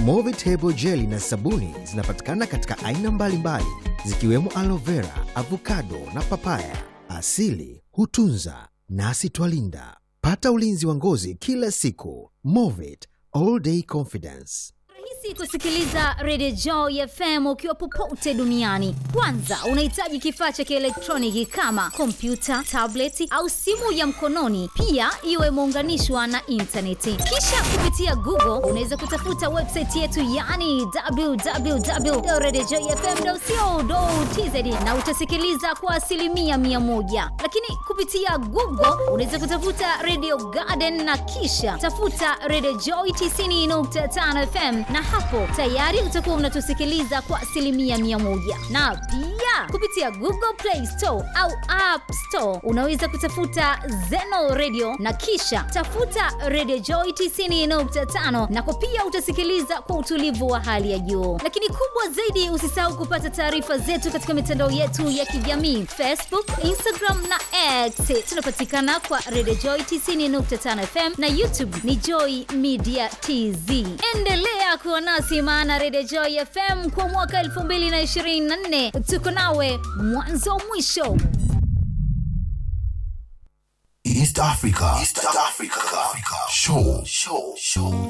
Movitable Jelly na sabuni zinapatikana katika aina mbalimbali zikiwemo aloe vera, avocado na papaya. Asili hutunza nasi twalinda. Pata ulinzi wa ngozi kila siku. Movit All Day Confidence. Rahisi kusikiliza Radio Joy FM ukiwa popote duniani. Kwanza, unahitaji kifaa cha kielektroniki kama kompyuta, tablet au simu ya mkononi. Pia iwe imeunganishwa na interneti. Kisha kupitia Google unaweza kutafuta website yetu, yani www.radiojoyfm.co.tz, na utasikiliza kwa 100%. Lakini kupitia Google unaweza kutafuta Radio Garden na kisha tafuta Radio Joy 90.5 FM, na hapo tayari utakuwa unatusikiliza kwa 100%. Na pia kupitia Google Play Store au App Store unaweza kutafuta Zeno Radio na kisha tafuta Radio Joy 90.5, na pia utasikiliza kwa utulivu wa hali ya juu. Lakini kubwa zaidi, usisahau kupata taarifa zetu katika mitandao yetu ya kijamii, Facebook, Instagram na X. Tunapatikana kwa Radio Joy 90.5 FM na YouTube ni Joy Media TZ. Endelea kuwa nasi, maana Radio Joy FM kwa mwaka 2024 tuko nawe mwanzo mwisho. East Africa. Show.